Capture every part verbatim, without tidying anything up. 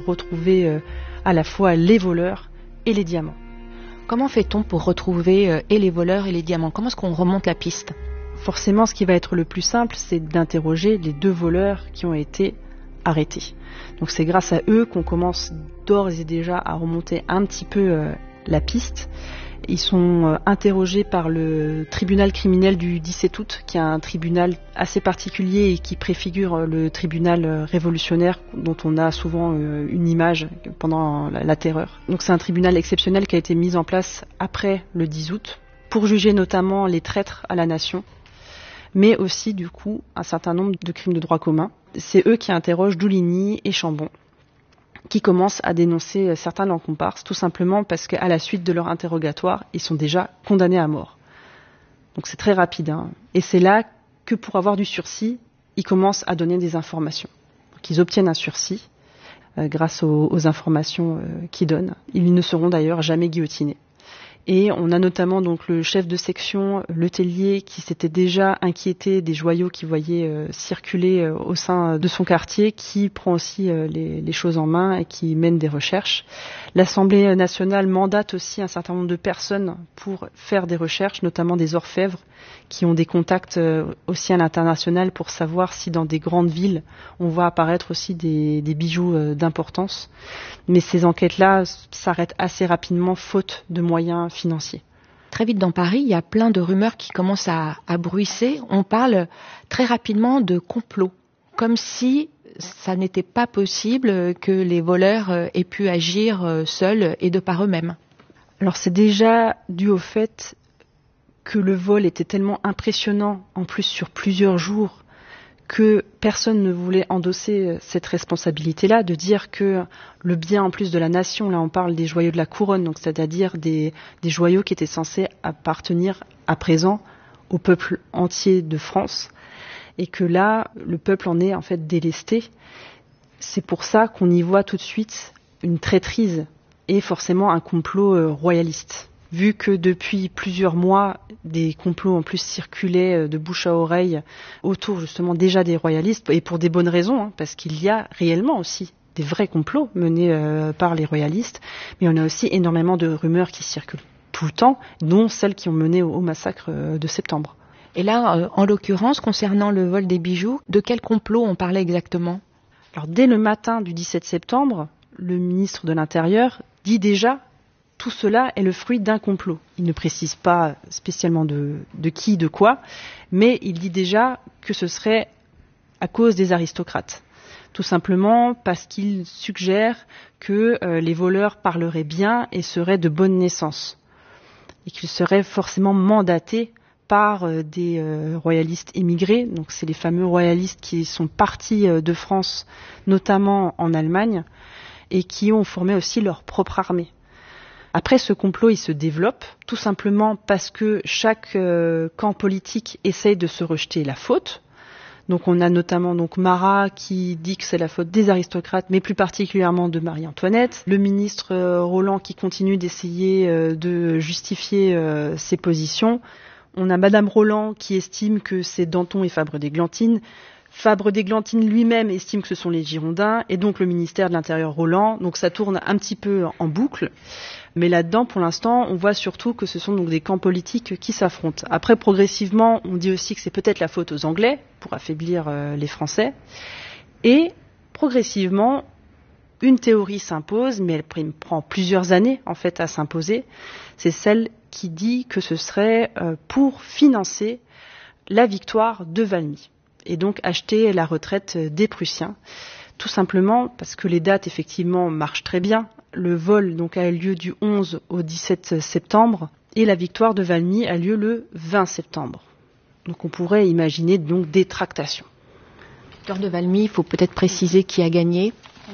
retrouver euh, à la fois les voleurs et les diamants. Comment fait-on pour retrouver euh, et les voleurs et les diamants? Comment est-ce qu'on remonte la piste? Forcément, ce qui va être le plus simple, c'est d'interroger les deux voleurs qui ont été arrêtés. Donc c'est grâce à eux qu'on commence d'ores et déjà à remonter un petit peu euh, la piste. Ils sont euh, interrogés par le tribunal criminel du dix-sept août, qui est un tribunal assez particulier et qui préfigure euh, le tribunal euh, révolutionnaire dont on a souvent euh, une image pendant la, la terreur. Donc c'est un tribunal exceptionnel qui a été mis en place après le dix août pour juger notamment les traîtres à la nation, mais aussi du coup un certain nombre de crimes de droit commun. C'est eux qui interrogent Douligny et Chambon, qui commencent à dénoncer certains de leurs comparses, tout simplement parce qu'à la suite de leur interrogatoire, ils sont déjà condamnés à mort. Donc c'est très rapide. Hein. Et c'est là que pour avoir du sursis, ils commencent à donner des informations. Donc ils obtiennent un sursis euh, grâce aux, aux informations euh, qu'ils donnent. Ils ne seront d'ailleurs jamais guillotinés. Et on a notamment donc le chef de section, Le Tellier, qui s'était déjà inquiété des joyaux qu'il voyait euh, circuler euh, au sein de son quartier, qui prend aussi euh, les, les choses en main et qui mène des recherches. L'Assemblée nationale mandate aussi un certain nombre de personnes pour faire des recherches, notamment des orfèvres, qui ont des contacts euh, aussi à l'international pour savoir si dans des grandes villes, on voit apparaître aussi des, des bijoux euh, d'importance. Mais ces enquêtes-là s'arrêtent assez rapidement, faute de moyens financiers. Très vite dans Paris, il y a plein de rumeurs qui commencent à, à bruisser. On parle très rapidement de complot, comme si ça n'était pas possible que les voleurs aient pu agir seuls et de par eux-mêmes. Alors c'est déjà dû au fait que le vol était tellement impressionnant, en plus sur plusieurs jours, que personne ne voulait endosser cette responsabilité-là, de dire que le bien en plus de la nation, là on parle des joyaux de la couronne, donc c'est-à-dire des, des joyaux qui étaient censés appartenir à présent au peuple entier de France, et que là le peuple en est en fait délesté. C'est pour ça qu'on y voit tout de suite une traîtrise et forcément un complot euh, royaliste. Vu que depuis plusieurs mois, des complots en plus circulaient de bouche à oreille autour justement déjà des royalistes, et pour des bonnes raisons, hein, parce qu'il y a réellement aussi des vrais complots menés euh, par les royalistes, mais on a aussi énormément de rumeurs qui circulent tout le temps, dont celles qui ont mené au, au massacre euh, de septembre. Et là, euh, en l'occurrence, concernant le vol des bijoux, de quel complot on parlait exactement? Alors dès le matin du dix-sept septembre, le ministre de l'Intérieur dit déjà tout cela est le fruit d'un complot. Il ne précise pas spécialement de, de qui, de quoi, mais il dit déjà que ce serait à cause des aristocrates. Tout simplement parce qu'il suggère que euh, les voleurs parleraient bien et seraient de bonne naissance. Et qu'ils seraient forcément mandatés par euh, des euh, royalistes émigrés. Donc c'est les fameux royalistes qui sont partis euh, de France, notamment en Allemagne, et qui ont formé aussi leur propre armée. Après, ce complot, il se développe tout simplement parce que chaque euh, camp politique essaye de se rejeter la faute. Donc on a notamment donc Marat qui dit que c'est la faute des aristocrates, mais plus particulièrement de Marie-Antoinette. Le ministre euh, Roland qui continue d'essayer euh, de justifier euh, ses positions. On a Madame Roland qui estime que c'est Danton et Fabre-d'Églantine. Fabre-d'Églantine lui-même estime que ce sont les Girondins, et donc le ministère de l'Intérieur Roland. Donc ça tourne un petit peu en boucle. Mais là-dedans, pour l'instant, on voit surtout que ce sont donc des camps politiques qui s'affrontent. Après, progressivement, on dit aussi que c'est peut-être la faute aux Anglais pour affaiblir euh, les Français. Et progressivement, une théorie s'impose, mais elle prend plusieurs années en fait à s'imposer. C'est celle qui dit que ce serait euh, pour financer la victoire de Valmy et donc acheter la retraite des Prussiens. Tout simplement parce que les dates effectivement marchent très bien. Le vol donc a eu lieu du onze au dix-sept septembre et la victoire de Valmy a lieu le vingt septembre. Donc on pourrait imaginer donc des tractations. Victoire de Valmy, il faut peut-être préciser qui a gagné.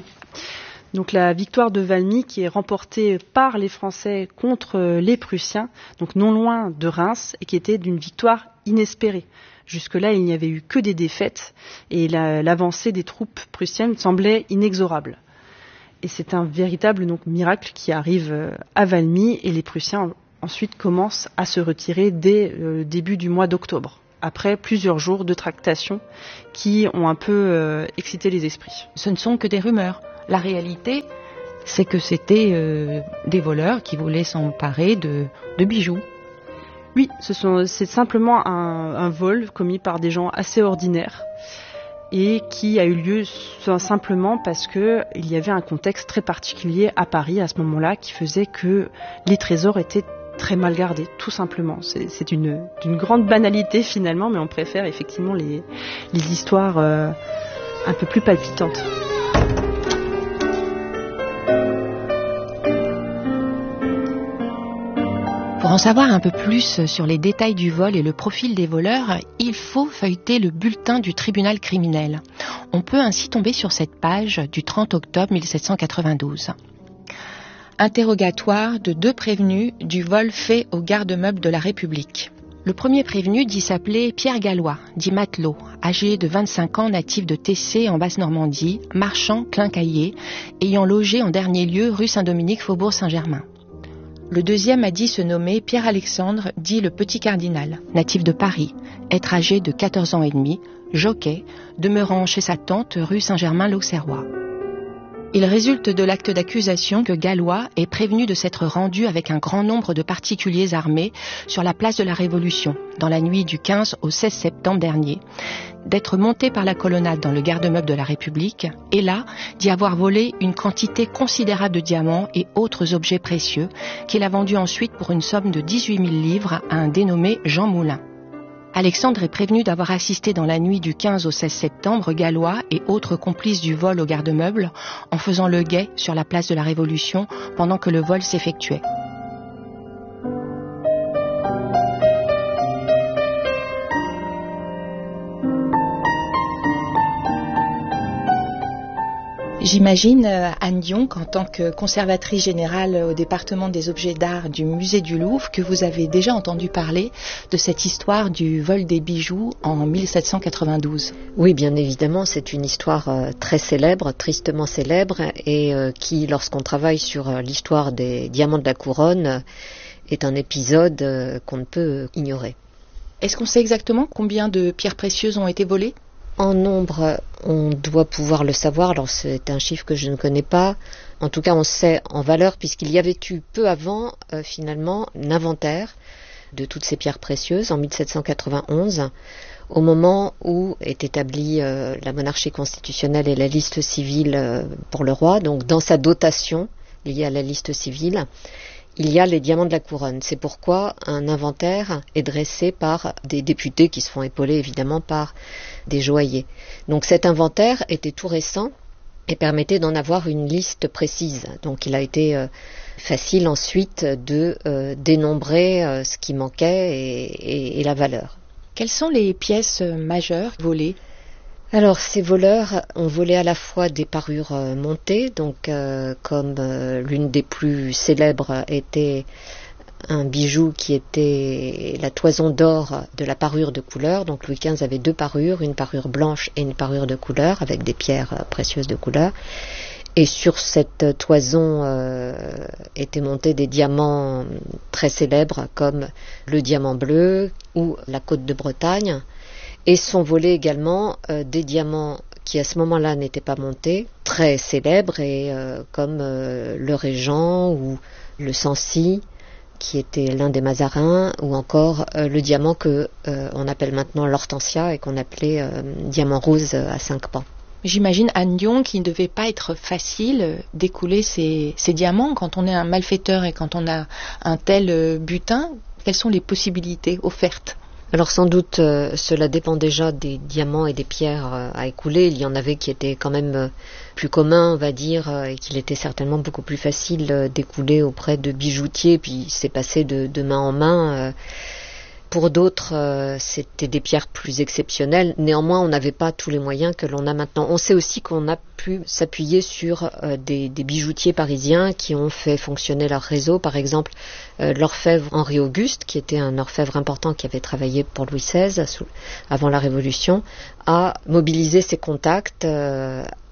Donc la victoire de Valmy qui est remportée par les Français contre les Prussiens, donc non loin de Reims, et qui était d'une victoire inespérée. Jusque-là, il n'y avait eu que des défaites et la, l'avancée des troupes prussiennes semblait inexorable. Et c'est un véritable donc, miracle qui arrive à Valmy et les Prussiens ensuite commencent à se retirer dès le début du mois d'octobre, après plusieurs jours de tractations qui ont un peu euh, excité les esprits. Ce ne sont que des rumeurs. La réalité, c'est que c'était euh, des voleurs qui voulaient s'emparer de, de bijoux. Oui, ce sont, c'est simplement un, un vol commis par des gens assez ordinaires et qui a eu lieu simplement parce que il y avait un contexte très particulier à Paris à ce moment-là qui faisait que les trésors étaient très mal gardés, tout simplement. C'est, c'est une, une grande banalité finalement, mais on préfère effectivement les, les histoires euh, un peu plus palpitantes. Pour en savoir un peu plus sur les détails du vol et le profil des voleurs, il faut feuilleter le bulletin du tribunal criminel. On peut ainsi tomber sur cette page du trente octobre mille sept cent quatre-vingt-douze. Interrogatoire de deux prévenus du vol fait au garde-meuble de la République. Le premier prévenu dit s'appeler Pierre Gallois, dit matelot, âgé de vingt-cinq ans, natif de Tessé en Basse-Normandie, marchand clincayé, ayant logé en dernier lieu rue Saint-Dominique, Faubourg Saint-Germain. Le deuxième a dit se nommer Pierre-Alexandre, dit le Petit Cardinal, natif de Paris, être âgé de quatorze ans et demi, jockey, demeurant chez sa tante rue Saint-Germain-l'Auxerrois. Il résulte de l'acte d'accusation que Gallois est prévenu de s'être rendu avec un grand nombre de particuliers armés sur la place de la Révolution, dans la nuit du quinze au seize septembre dernier, d'être monté par la colonnade dans le garde-meuble de la République, et là, d'y avoir volé une quantité considérable de diamants et autres objets précieux, qu'il a vendus ensuite pour une somme de dix-huit mille livres à un dénommé Jean Moulin. Alexandre est prévenu d'avoir assisté dans la nuit du quinze au seize septembre Gallois et autres complices du vol au garde-meuble en faisant le guet sur la place de la Révolution pendant que le vol s'effectuait. J'imagine, Anne Dion, qu'en tant que conservatrice générale au département des objets d'art du musée du Louvre, que vous avez déjà entendu parler de cette histoire du vol des bijoux en mille sept cent quatre-vingt-douze. Oui, bien évidemment, c'est une histoire euh, très célèbre, tristement célèbre, et euh, qui, lorsqu'on travaille sur euh, l'histoire des diamants de la couronne, euh, est un épisode euh, qu'on ne peut euh, ignorer. Est-ce qu'on sait exactement combien de pierres précieuses ont été volées ? En nombre, on doit pouvoir le savoir, alors c'est un chiffre que je ne connais pas. En tout cas, on sait en valeur, puisqu'il y avait eu peu avant, euh, finalement, un inventaire de toutes ces pierres précieuses en mille sept cent quatre-vingt-onze, au moment où est établie euh, la monarchie constitutionnelle et la liste civile euh, pour le roi. Donc, dans sa dotation liée à la liste civile, il y a les diamants de la couronne. C'est pourquoi un inventaire est dressé par des députés qui se font épauler évidemment par des joailliers. Donc cet inventaire était tout récent et permettait d'en avoir une liste précise. Donc il a été euh, facile ensuite de euh, dénombrer euh, ce qui manquait et, et, et la valeur. Quelles sont les pièces majeures volées ? Alors, ces voleurs ont volé à la fois des parures euh, montées, donc euh, comme euh, l'une des plus célèbres était un bijou qui était la toison d'or de la parure de couleur. Donc Louis quinze avait deux parures, une parure blanche et une parure de couleur, avec des pierres euh, précieuses de couleur. Et sur cette toison euh, étaient montés des diamants très célèbres, comme le diamant bleu ou la côte de Bretagne. Et sont volés également euh, des diamants qui à ce moment-là n'étaient pas montés, très célèbres, et euh, comme euh, le Régent ou le Sancy, qui était l'un des Mazarins, ou encore euh, le diamant que euh, on appelle maintenant l'Hortensia et qu'on appelait euh, diamant rose à cinq pans. J'imagine, Anne Dion, qu'il ne devait pas être facile d'écouler ces, ces diamants quand on est un malfaiteur et quand on a un tel butin. Quelles sont les possibilités offertes ? Alors sans doute, euh, cela dépend déjà des diamants et des pierres euh, à écouler. Il y en avait qui étaient quand même euh, plus communs, on va dire, euh, et qu'il était certainement beaucoup plus facile euh, d'écouler auprès de bijoutiers, puis c'est passé de, de main en main. Euh, Pour d'autres, euh, c'était des pierres plus exceptionnelles. Néanmoins, on n'avait pas tous les moyens que l'on a maintenant. On sait aussi qu'on a pu s'appuyer sur euh, des, des bijoutiers parisiens qui ont fait fonctionner leur réseau. Par exemple, euh, l'orfèvre Henri Auguste, qui était un orfèvre important qui avait travaillé pour Louis seize sous, avant la Révolution, a mobilisé ses contacts euh,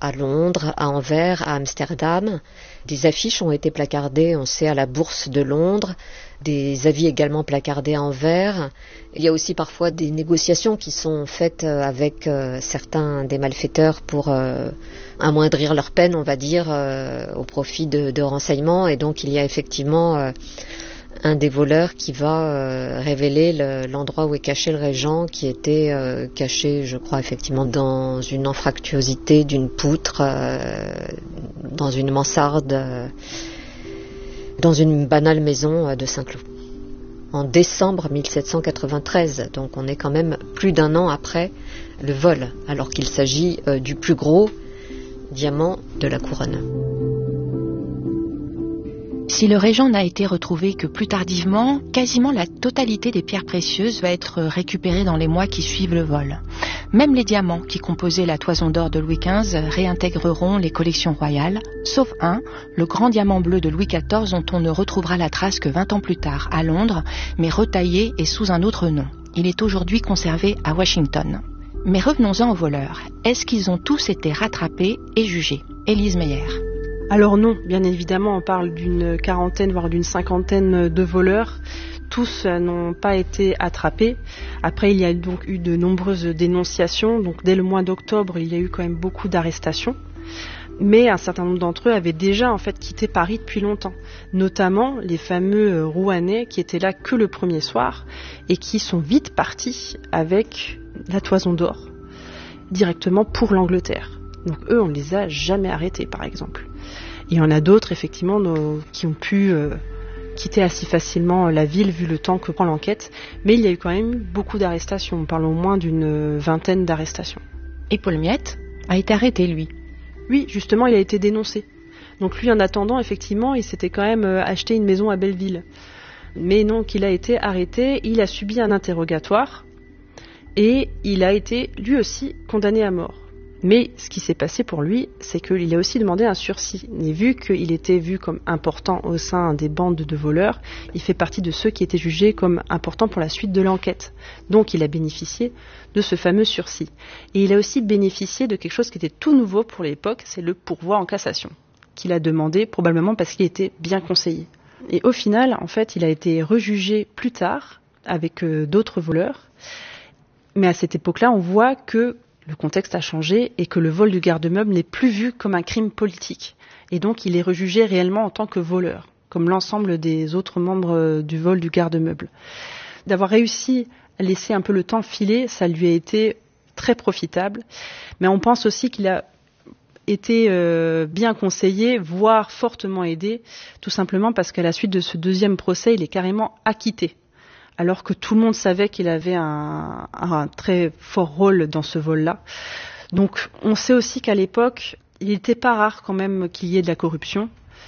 à Londres, à Anvers, à Amsterdam. Des affiches ont été placardées, on sait, à la Bourse de Londres, des avis également placardés à Anvers. Il y a aussi parfois des négociations qui sont faites avec euh, certains des malfaiteurs pour euh, amoindrir leur peine, on va dire, euh, au profit de, de renseignements. Et donc il y a effectivement euh, un des voleurs qui va euh, révéler le, l'endroit où est caché le régent, qui était euh, caché, je crois, effectivement dans une anfractuosité d'une poutre, euh, dans une mansarde, euh, dans une banale maison euh, de Saint-Cloud, en décembre mille sept cent quatre-vingt-treize. Donc on est quand même plus d'un an après le vol, alors qu'il s'agit euh, du plus gros diamant de la couronne. Si le régent n'a été retrouvé que plus tardivement, quasiment la totalité des pierres précieuses va être récupérée dans les mois qui suivent le vol. Même les diamants qui composaient la toison d'or de Louis quinze réintégreront les collections royales, sauf un, le grand diamant bleu de Louis quatorze dont on ne retrouvera la trace que vingt ans plus tard, à Londres, mais retaillé et sous un autre nom. Il est aujourd'hui conservé à Washington. Mais revenons-en aux voleurs. Est-ce qu'ils ont tous été rattrapés et jugés? Élise Meyer. Alors non, bien évidemment, on parle d'une quarantaine, voire d'une cinquantaine de voleurs. Tous n'ont pas été attrapés. Après, il y a donc eu de nombreuses dénonciations. Donc dès le mois d'octobre, il y a eu quand même beaucoup d'arrestations. Mais un certain nombre d'entre eux avaient déjà en fait quitté Paris depuis longtemps. Notamment les fameux Rouennais qui étaient là que le premier soir et qui sont vite partis avec la toison d'or directement pour l'Angleterre. Donc eux, on ne les a jamais arrêtés, par exemple. Il y en a d'autres, effectivement, nos, qui ont pu euh, quitter assez facilement la ville, vu le temps que prend l'enquête. Mais il y a eu quand même beaucoup d'arrestations. On parle au moins d'une vingtaine d'arrestations. Et Paul Miette a été arrêté, lui. Oui, justement, il a été dénoncé. Donc lui, en attendant, effectivement, il s'était quand même acheté une maison à Belleville. Mais non, qu'il a été arrêté, il a subi un interrogatoire et il a été, lui aussi, condamné à mort. Mais ce qui s'est passé pour lui, c'est qu'il a aussi demandé un sursis. Et vu qu'il était vu comme important au sein des bandes de voleurs, il fait partie de ceux qui étaient jugés comme importants pour la suite de l'enquête. Donc il a bénéficié de ce fameux sursis. Et il a aussi bénéficié de quelque chose qui était tout nouveau pour l'époque, c'est le pourvoi en cassation, qu'il a demandé probablement parce qu'il était bien conseillé. Et au final, en fait, il a été rejugé plus tard avec euh, d'autres voleurs. Mais à cette époque-là, on voit que le contexte a changé et que le vol du garde-meuble n'est plus vu comme un crime politique. Et donc, il est rejugé réellement en tant que voleur, comme l'ensemble des autres membres du vol du garde-meuble. D'avoir réussi à laisser un peu le temps filer, ça lui a été très profitable. Mais on pense aussi qu'il a été euh, bien conseillé, voire fortement aidé, tout simplement parce qu'à la suite de ce deuxième procès, il est carrément acquitté. Alors que tout le monde savait qu'il avait un, un très fort rôle dans ce vol-là. Donc on sait aussi qu'à l'époque, il n'était pas rare quand même qu'il y ait de la corruption.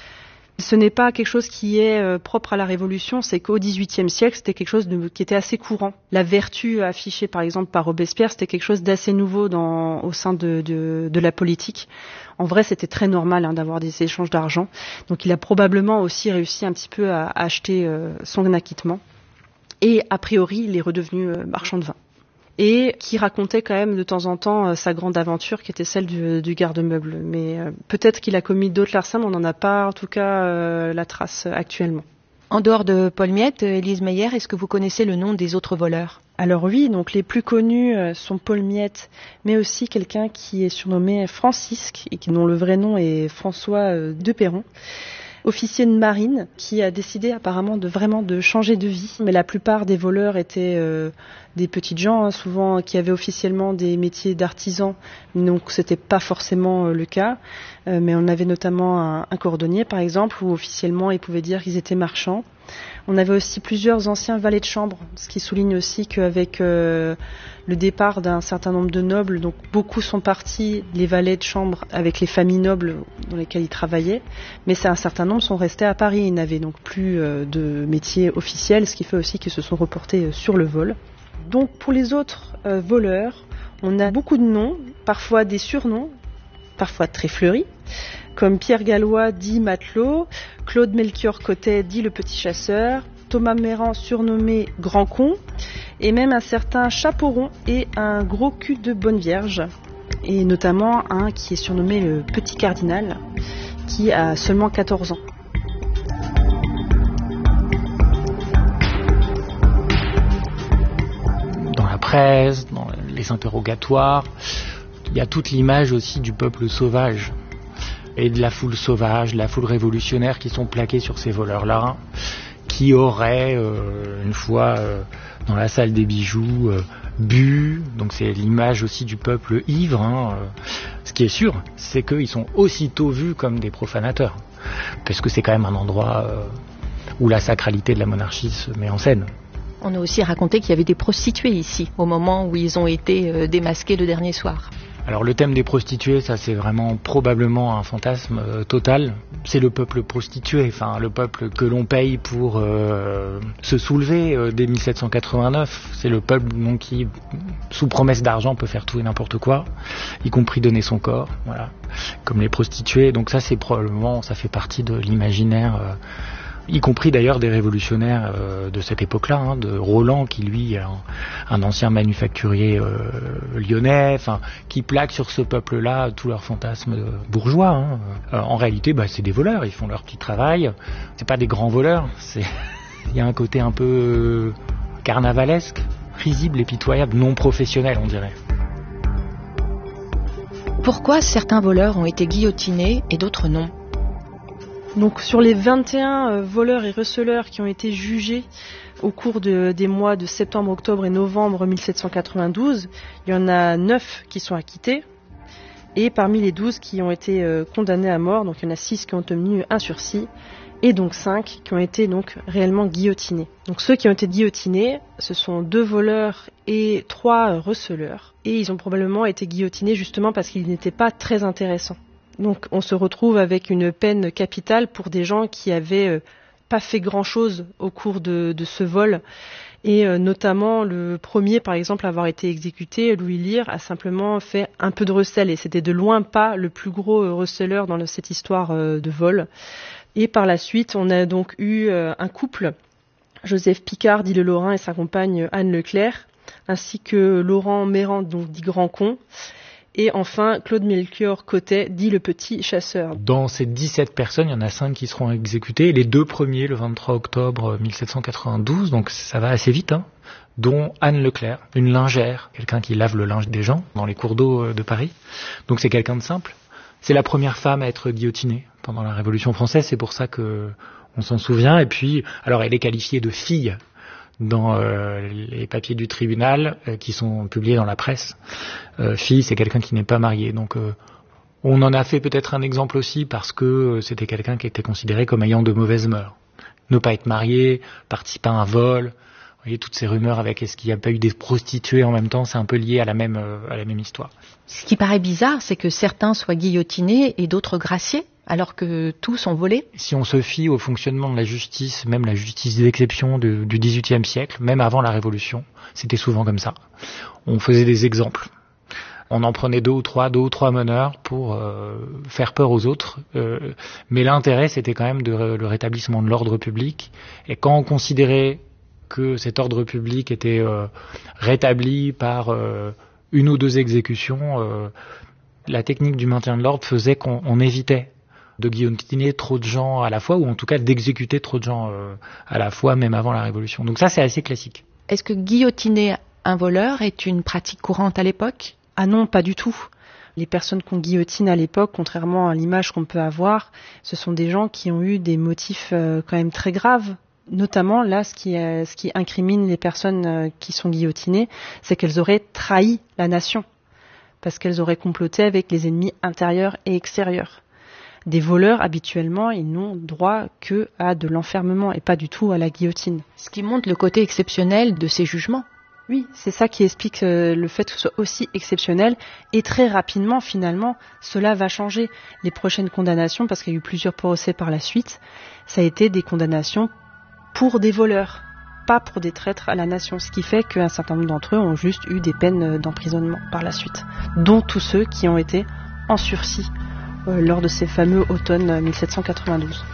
Ce n'est pas quelque chose qui est euh, propre à la Révolution, c'est qu'au dix-huitième siècle, c'était quelque chose de, qui était assez courant. La vertu affichée par exemple par Robespierre, c'était quelque chose d'assez nouveau dans, au sein de, de, de la politique. En vrai, c'était très normal hein, d'avoir des échanges d'argent. Donc il a probablement aussi réussi un petit peu à, à acheter euh, son acquittement. Et a priori, il est redevenu euh, marchand de vin. Et qui racontait quand même de temps en temps euh, sa grande aventure qui était celle du, du garde-meuble. Mais euh, peut-être qu'il a commis d'autres larcins, mais on n'en a pas en tout cas euh, la trace euh, actuellement. En dehors de Paul Miette, Élise Meyer, est-ce que vous connaissez le nom des autres voleurs? Alors oui, donc les plus connus euh, sont Paul Miette, mais aussi quelqu'un qui est surnommé Francisque, et dont le vrai nom est François euh, de Perron. Officier de marine qui a décidé apparemment de vraiment de changer de vie. Mais la plupart des voleurs étaient euh, des petites gens, hein, souvent qui avaient officiellement des métiers d'artisans, donc c'était pas forcément euh, le cas. Euh, mais on avait notamment un, un cordonnier par exemple, où officiellement ils pouvaient dire qu'ils étaient marchands. On avait aussi plusieurs anciens valets de chambre, ce qui souligne aussi qu'avec euh, le départ d'un certain nombre de nobles, donc beaucoup sont partis, les valets de chambre, avec les familles nobles dans lesquelles ils travaillaient, mais c'est un certain nombre sont restés à Paris, ils n'avaient donc plus euh, de métier officiel, ce qui fait aussi qu'ils se sont reportés euh, sur le vol. Donc pour les autres euh, voleurs, on a beaucoup de noms, parfois des surnoms, parfois très fleuris, comme Pierre Gallois dit Matelot, Claude Melchior Cotet dit le petit chasseur, Thomas Méran surnommé Grand Con, et même un certain Chaperon et un gros cul de bonne vierge. et notamment un qui est surnommé le Petit Cardinal, qui a seulement quatorze ans. Dans la presse, dans les interrogatoires, il y a toute l'image aussi du peuple sauvage et de la foule sauvage, de la foule révolutionnaire qui sont plaqués sur ces voleurs-là, qui auraient, euh, une fois euh, dans la salle des bijoux, euh, bu. Donc c'est l'image aussi du peuple ivre. Hein. Ce qui est sûr, c'est qu'ils sont aussitôt vus comme des profanateurs, parce que c'est quand même un endroit euh, où la sacralité de la monarchie se met en scène. On a aussi raconté qu'il y avait des prostituées ici, au moment où ils ont été euh, démasqués le dernier soir. Alors le thème des prostituées, ça c'est vraiment probablement un fantasme euh, total. C'est le peuple prostitué, enfin le peuple que l'on paye pour euh, se soulever euh, dès dix-sept cent quatre-vingt-neuf. C'est le peuple donc, qui, sous promesse d'argent, peut faire tout et n'importe quoi, y compris donner son corps, voilà, comme les prostituées. Donc ça c'est probablement, ça fait partie de l'imaginaire. Euh, y compris d'ailleurs des révolutionnaires euh, de cette époque-là, hein, de Roland qui lui est un, un ancien manufacturier euh, lyonnais, enfin qui plaque sur ce peuple-là tous leurs fantasmes euh, bourgeois. Hein. Euh, en réalité, bah, c'est des voleurs, ils font leur petit travail. C'est pas des grands voleurs, c'est il y a un côté un peu euh, carnavalesque, risible et pitoyable, non professionnel, on dirait. Pourquoi certains voleurs ont été guillotinés et d'autres non ? Donc sur les vingt et un euh, voleurs et receleurs qui ont été jugés au cours de, des mois de septembre, octobre et novembre dix-sept cent quatre-vingt-douze, il y en a neuf qui sont acquittés. Et parmi les douze qui ont été euh, condamnés à mort, donc il y en a six qui ont obtenu un sursis et donc cinq qui ont été donc réellement guillotinés. Donc ceux qui ont été guillotinés, ce sont deux voleurs et trois euh, receleurs. Et ils ont probablement été guillotinés justement parce qu'ils n'étaient pas très intéressants. Donc on se retrouve avec une peine capitale pour des gens qui avaient euh, pas fait grand-chose au cours de, de ce vol. Et euh, notamment le premier, par exemple, à avoir été exécuté, Louis Lyre, a simplement fait un peu de recel. Et c'était de loin pas le plus gros euh, receleur dans le, cette histoire euh, de vol. Et par la suite, on a donc eu euh, un couple, Joseph Picard, dit le Lorrain, et sa compagne Anne Leclerc, ainsi que Laurent Mérand, donc dit Grand Con. Et enfin, Claude Melchior Cotet, dit le Petit Chasseur. Dans ces dix-sept personnes, il y en a cinq qui seront exécutées. Les deux premiers, le vingt-trois octobre dix-sept cent quatre-vingt-douze, donc ça va assez vite, hein, dont Anne Leclerc, une lingère, quelqu'un qui lave le linge des gens dans les cours d'eau de Paris. Donc c'est quelqu'un de simple. C'est la première femme à être guillotinée pendant la Révolution française, c'est pour ça que on s'en souvient. Et puis, alors elle est qualifiée de fille dans euh, les papiers du tribunal euh, qui sont publiés dans la presse. Euh, fille, c'est quelqu'un qui n'est pas marié. Donc euh, on en a fait peut-être un exemple aussi parce que euh, c'était quelqu'un qui était considéré comme ayant de mauvaises mœurs. Ne pas être marié, participer à un vol. Vous voyez, toutes ces rumeurs avec est-ce qu'il n'y a pas eu des prostituées en même temps, c'est un peu lié à la même, euh, à la même histoire. Ce qui paraît bizarre, c'est que certains soient guillotinés et d'autres graciés, alors que tous ont volé. Si on se fie au fonctionnement de la justice, même la justice d'exception de, du dix-huitième siècle, même avant la Révolution, c'était souvent comme ça. On faisait des exemples. On en prenait deux ou trois, deux ou trois meneurs pour euh, faire peur aux autres. Euh, mais l'intérêt, c'était quand même de, le rétablissement de l'ordre public. Et quand on considérait que cet ordre public était euh, rétabli par euh, une ou deux exécutions, euh, la technique du maintien de l'ordre faisait qu'on on évitait de guillotiner trop de gens à la fois, ou en tout cas d'exécuter trop de gens euh, à la fois, même avant la Révolution. Donc ça, c'est assez classique. Est-ce que guillotiner un voleur est une pratique courante à l'époque ? Ah non, pas du tout. Les personnes qu'on guillotine à l'époque, contrairement à l'image qu'on peut avoir, ce sont des gens qui ont eu des motifs euh, quand même très graves. Notamment, là, ce qui, euh, ce qui incrimine les personnes euh, qui sont guillotinées, c'est qu'elles auraient trahi la nation, parce qu'elles auraient comploté avec les ennemis intérieurs et extérieurs. Des voleurs, habituellement, ils n'ont droit que à de l'enfermement et pas du tout à la guillotine. Ce qui montre le côté exceptionnel de ces jugements. Oui, c'est ça qui explique euh, le fait que ce soit aussi exceptionnel. Et très rapidement, finalement, cela va changer. Les prochaines condamnations, parce qu'il y a eu plusieurs procès par la suite, ça a été des condamnations pour des voleurs, pas pour des traîtres à la nation. Ce qui fait qu'un certain nombre d'entre eux ont juste eu des peines d'emprisonnement par la suite, dont tous ceux qui ont été en sursis euh, lors de ces fameux automnes dix-sept cent quatre-vingt-douze.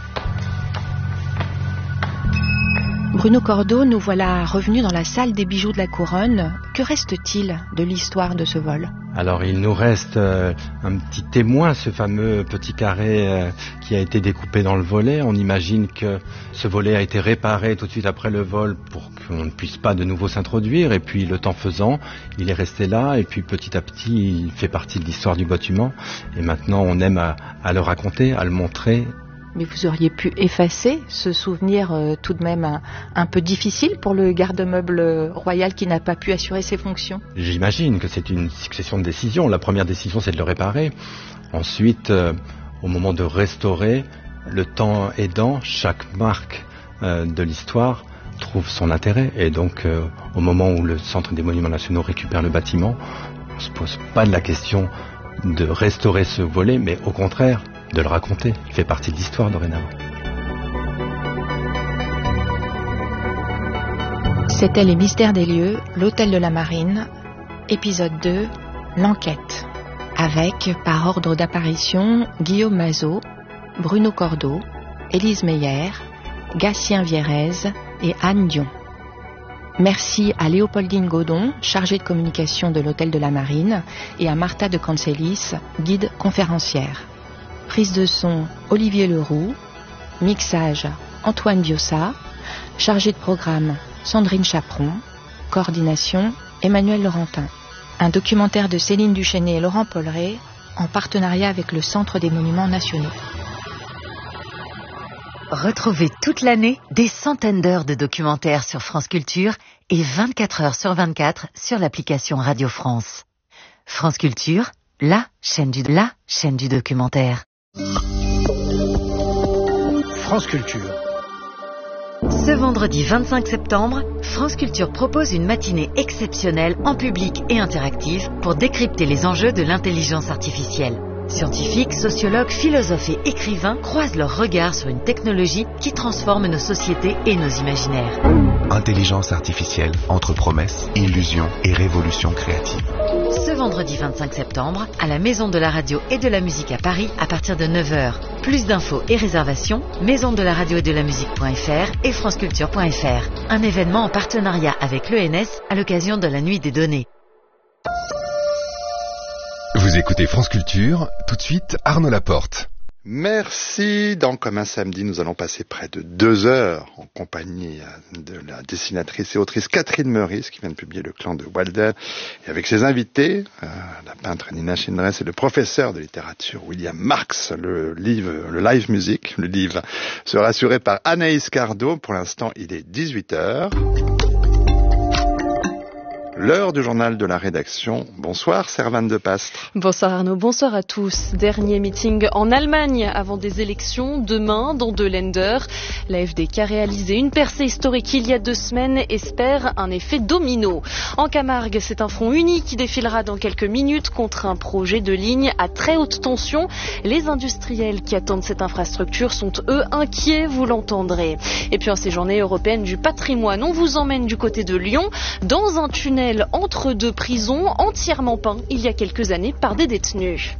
Bruno Cordeau, nous voilà revenus dans la salle des bijoux de la couronne. Que Que reste-t-il de l'histoire de ce vol ? Alors il nous reste euh, un petit témoin, ce fameux petit carré euh, qui a été découpé dans le volet. On imagine que ce volet a été réparé tout de suite après le vol pour qu'on ne puisse pas de nouveau s'introduire. Et puis le temps faisant, il est resté là et puis petit à petit il fait partie de l'histoire du bâtiment. Et maintenant on aime à, à le raconter, à le montrer. Mais vous auriez pu effacer ce souvenir euh, tout de même un, un peu difficile pour le garde-meuble royal qui n'a pas pu assurer ses fonctions. J'imagine que c'est une succession de décisions. La première décision, c'est de le réparer. Ensuite, euh, au moment de restaurer, le temps aidant, chaque marque euh, de l'histoire trouve son intérêt. Et donc, euh, au moment où le Centre des Monuments Nationaux récupère le bâtiment, on ne se pose pas de la question de restaurer ce volet, mais au contraire, de le raconter. Il fait partie de l'histoire dorénavant. C'était Les Mystères des lieux, l'Hôtel de la Marine, épisode deux, l'enquête. Avec, par ordre d'apparition, Guillaume Mazot, Bruno Cordeau, Élise Meyer, Gatien Vierez et Anne Dion. Merci à Léopoldine Godon, chargée de communication de l'Hôtel de la Marine, et à Martha de Cancelis, guide conférencière. Prise de son, Olivier Leroux. Mixage, Antoine Diossa. Chargé de programme, Sandrine Chaperon. Coordination, Emmanuel Laurentin. Un documentaire de Céline Duchesnay et Laurent Polleret, en partenariat avec le Centre des Monuments Nationaux. Retrouvez toute l'année des centaines d'heures de documentaires sur France Culture et vingt-quatre heures sur vingt-quatre sur l'application Radio France. France Culture, la chaîne du, la chaîne du documentaire. France Culture. Ce vendredi vingt-cinq septembre, France Culture propose une matinée exceptionnelle en public et interactive pour décrypter les enjeux de l'intelligence artificielle. Scientifiques, sociologues, philosophes et écrivains croisent leurs regards sur une technologie qui transforme nos sociétés et nos imaginaires. Intelligence artificielle entre promesses, illusions et révolution créative. Ce vendredi vingt-cinq septembre, à la Maison de la Radio et de la Musique à Paris, à partir de neuf heures. Plus d'infos et réservations, maison de la radio et de la musique.fr et franceculture.fr. Un événement en partenariat avec l'E N S à l'occasion de la Nuit des données. Vous écoutez France Culture, tout de suite Arnaud Laporte. Merci. Dans Comme un samedi, nous allons passer près de deux heures en compagnie de la dessinatrice et autrice Catherine Meurice qui vient de publier Le Clan de Walden et avec ses invités, euh, la peintre Nina Schindress et le professeur de littérature William Marx. Le livre, le live music, le livre sera assuré par Anaïs Cardo. Pour l'instant, il est dix-huit heures. L'heure du journal de la rédaction. Bonsoir, Servane de Pastre. Bonsoir Arnaud, bonsoir à tous. Dernier meeting en Allemagne avant des élections demain dans deux Länder. L'A F D qui a réalisé une percée historique il y a deux semaines espère un effet domino. En Camargue, c'est un front uni qui défilera dans quelques minutes contre un projet de ligne à très haute tension. Les industriels qui attendent cette infrastructure sont eux inquiets, vous l'entendrez. Et puis en ces journées européennes du patrimoine, on vous emmène du côté de Lyon dans un tunnel entre deux prisons entièrement peint il y a quelques années par des détenus.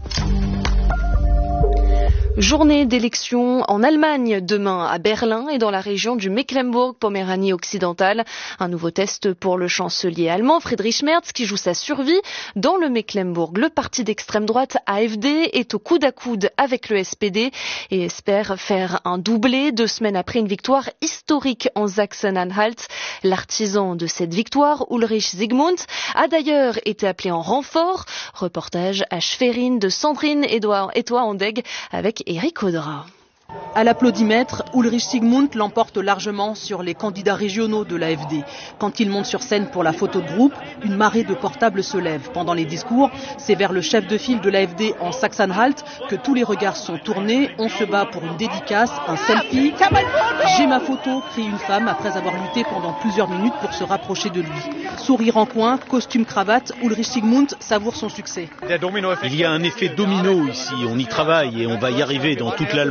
Journée d'élection en Allemagne demain à Berlin et dans la région du Mecklembourg-Poméranie occidentale. Un nouveau test pour le chancelier allemand Friedrich Merz qui joue sa survie. Dans le Mecklembourg, le parti d'extrême droite A F D est au coude à coude avec le S P D et espère faire un doublé deux semaines après une victoire historique en Sachsen-Anhalt. L'artisan de cette victoire, Ulrich Siegmund, a d'ailleurs été appelé en renfort. Reportage à Schwerin de Sandrine Etoa-Andeg avec Éric Audra. À l'applaudimètre, Ulrich Siegmund l'emporte largement sur les candidats régionaux de l'A F D. Quand il monte sur scène pour la photo de groupe, une marée de portables se lève. Pendant les discours, c'est vers le chef de file de l'A F D en Sachsen-Anhalt que tous les regards sont tournés. On se bat pour une dédicace, un selfie. J'ai ma photo, crie une femme après avoir lutté pendant plusieurs minutes pour se rapprocher de lui. Sourire en coin, costume cravate, Ulrich Siegmund savoure son succès. Il y a un effet domino ici, on y travaille et on va y arriver dans toute l'Allemagne.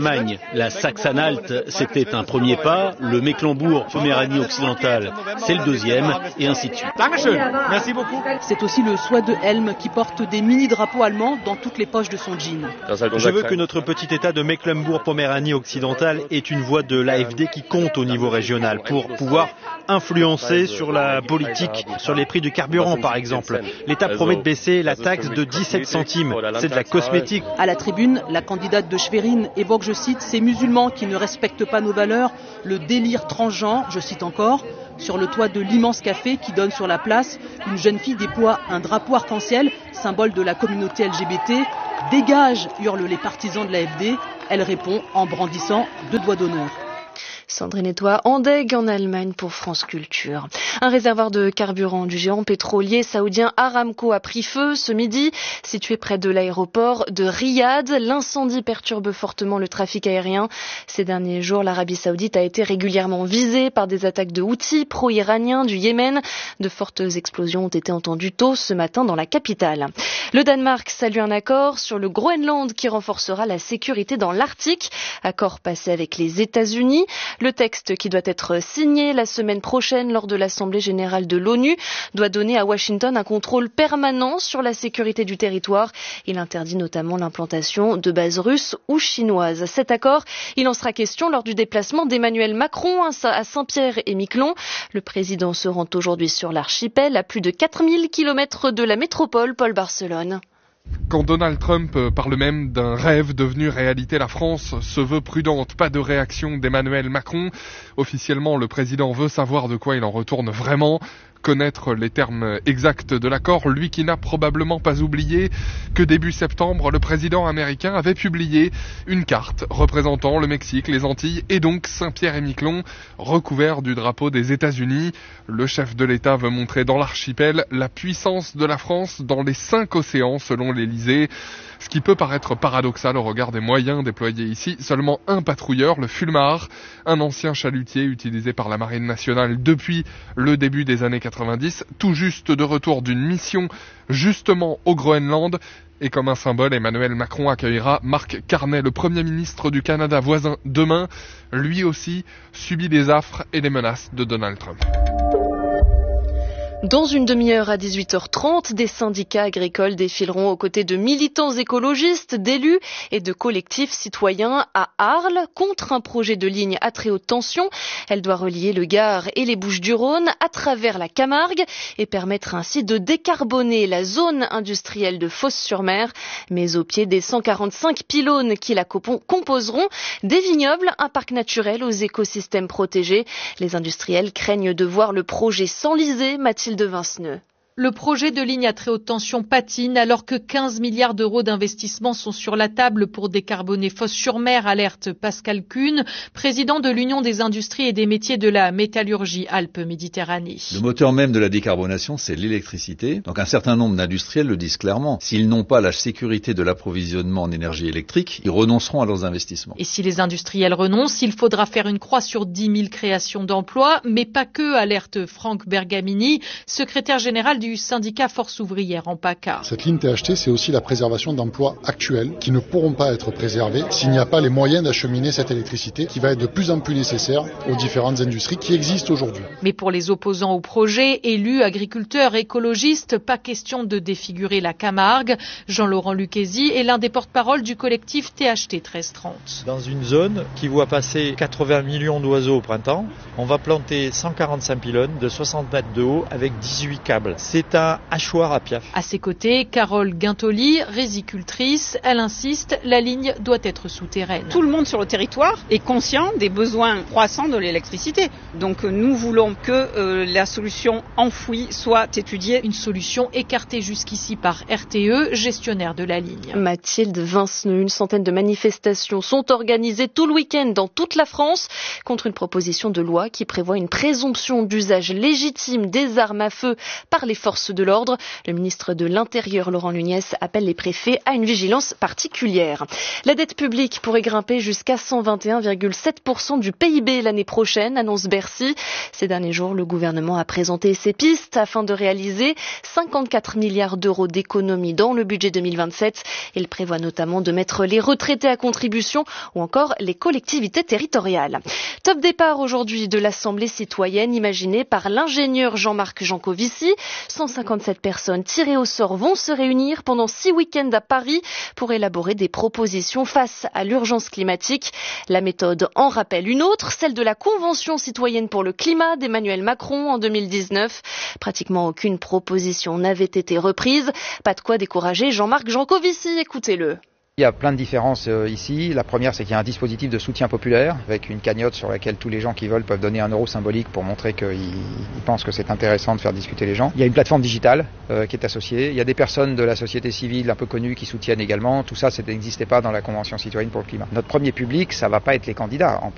La Saxe-Anhalt, c'était un premier pas, le Mecklembourg-Poméranie occidentale, c'est le deuxième, et ainsi de suite. Merci beaucoup. C'est aussi le Soi de Helm qui porte des mini-drapeaux allemands dans toutes les poches de son jean. Je veux que notre petit État de Mecklembourg-Poméranie occidentale ait une voix de l'A F D qui compte au niveau régional pour pouvoir influencer sur la politique, sur les prix du carburant par exemple. L'État promet de baisser la taxe de dix-sept centimes. C'est de la cosmétique. À la tribune, la candidate de Schwerin évoque, je cite, ces musulmans qui ne respectent pas nos valeurs, le délire transgenre, je cite encore. Sur le toit de l'immense café qui donne sur la place, une jeune fille déploie un drapeau arc-en-ciel, symbole de la communauté L G B T. Dégage, hurlent les partisans de l'A F D. Elle répond en brandissant deux doigts d'honneur. Sandrine Etoile, Andeg en Allemagne pour France Culture. Un réservoir de carburant du géant pétrolier saoudien Aramco a pris feu ce midi, situé près de l'aéroport de Riyad. L'incendie perturbe fortement le trafic aérien. Ces derniers jours, l'Arabie saoudite a été régulièrement visée par des attaques de Houthis pro-iraniens du Yémen. De fortes explosions ont été entendues tôt ce matin dans la capitale. Le Danemark salue un accord sur le Groenland qui renforcera la sécurité dans l'Arctique. Accord passé avec les États-Unis. Le texte, qui doit être signé la semaine prochaine lors de l'Assemblée générale de l'ONU, doit donner à Washington un contrôle permanent sur la sécurité du territoire. Il interdit notamment l'implantation de bases russes ou chinoises. Cet accord, il en sera question lors du déplacement d'Emmanuel Macron à Saint-Pierre-et-Miquelon. Le président se rend aujourd'hui sur l'archipel, à plus de quatre mille kilomètres de la métropole, Paul Barcelone. Quand Donald Trump parle même d'un rêve devenu réalité, la France se veut prudente. Pas de réaction d'Emmanuel Macron. Officiellement, le président veut savoir de quoi il en retourne vraiment, connaître les termes exacts de l'accord, lui qui n'a probablement pas oublié que début septembre, le président américain avait publié une carte représentant le Mexique, les Antilles et donc Saint-Pierre-et-Miquelon, recouvert du drapeau des États-Unis. Le chef de l'État veut montrer dans l'archipel la puissance de la France dans les cinq océans, selon l'Élysée. Ce qui peut paraître paradoxal au regard des moyens déployés ici. Seulement un patrouilleur, le Fulmar, un ancien chalutier utilisé par la Marine nationale depuis le début des années quatre-vingt-dix, tout juste de retour d'une mission justement au Groenland. Et comme un symbole, Emmanuel Macron accueillera Mark Carney, le Premier ministre du Canada voisin, demain. Lui aussi subit les affres et les menaces de Donald Trump. Dans une demi-heure à dix-huit heures trente, des syndicats agricoles défileront aux côtés de militants écologistes, d'élus et de collectifs citoyens à Arles contre un projet de ligne à très haute tension. Elle doit relier le Gard et les Bouches-du-Rhône à travers la Camargue et permettre ainsi de décarboner la zone industrielle de Fos-sur-Mer. Mais au pied des cent quarante-cinq pylônes qui la composeront, des vignobles, un parc naturel aux écosystèmes protégés. Les industriels craignent de voir le projet s'enliser. Mathilde de Vinceneux. Le projet de ligne à très haute tension patine alors que quinze milliards d'euros d'investissement sont sur la table pour décarboner Fos-sur-Mer, alerte Pascal Kuhn, président de l'Union des industries et des métiers de la métallurgie Alpes-Méditerranée. Le moteur même de la décarbonation, c'est l'électricité. Donc un certain nombre d'industriels le disent clairement. S'ils n'ont pas la sécurité de l'approvisionnement en énergie électrique, ils renonceront à leurs investissements. Et si les industriels renoncent, il faudra faire une croix sur dix mille créations d'emplois, mais pas que, alerte Franck Bergamini, secrétaire général du syndicat Force ouvrière en PACA. Cette ligne T H T, c'est aussi la préservation d'emplois actuels qui ne pourront pas être préservés s'il n'y a pas les moyens d'acheminer cette électricité qui va être de plus en plus nécessaire aux différentes industries qui existent aujourd'hui. Mais pour les opposants au projet, élus, agriculteurs, écologistes, pas question de défigurer la Camargue. Jean-Laurent Lucchesi est l'un des porte-parole du collectif T H T treize trente. Dans une zone qui voit passer quatre-vingts millions d'oiseaux au printemps, on va planter cent quarante-cinq pylônes de soixante mètres de haut avec dix-huit câbles. C'est un hachoir à Piaf. À ses côtés, Carole Guintoli, rizicultrice, elle insiste, la ligne doit être souterraine. Tout le monde sur le territoire est conscient des besoins croissants de l'électricité. Donc nous voulons que euh, la solution enfouie soit étudiée. Une solution écartée jusqu'ici par R T E, gestionnaire de la ligne. Mathilde Vinceneux, une centaine de manifestations sont organisées tout le week-end dans toute la France contre une proposition de loi qui prévoit une présomption d'usage légitime des armes à feu par les forces de l'ordre. Le ministre de l'Intérieur, Laurent Nunez, appelle les préfets à une vigilance particulière. La dette publique pourrait grimper jusqu'à cent vingt et un virgule sept pour cent du P I B l'année prochaine, annonce Bercy. Ces derniers jours, le gouvernement a présenté ses pistes afin de réaliser cinquante-quatre milliards d'euros d'économies dans le budget deux mille vingt-sept. Il prévoit notamment de mettre les retraités à contribution ou encore les collectivités territoriales. Top départ aujourd'hui de l'Assemblée citoyenne imaginée par l'ingénieur Jean-Marc Jancovici. cent cinquante-sept personnes tirées au sort vont se réunir pendant six week-ends à Paris pour élaborer des propositions face à l'urgence climatique. La méthode en rappelle une autre, celle de la Convention citoyenne pour le climat d'Emmanuel Macron en deux mille dix-neuf. Pratiquement aucune proposition n'avait été reprise. Pas de quoi décourager Jean-Marc Jancovici, écoutez-le. Il y a plein de différences euh, ici. La première, c'est qu'il y a un dispositif de soutien populaire avec une cagnotte sur laquelle tous les gens qui veulent peuvent donner un euro symbolique pour montrer qu'ils ils pensent que c'est intéressant de faire discuter les gens. Il y a une plateforme digitale euh, qui est associée. Il y a des personnes de la société civile un peu connues qui soutiennent également. Tout ça, ça n'existait pas dans la Convention citoyenne pour le climat. Notre premier public, ça va pas être les candidats. En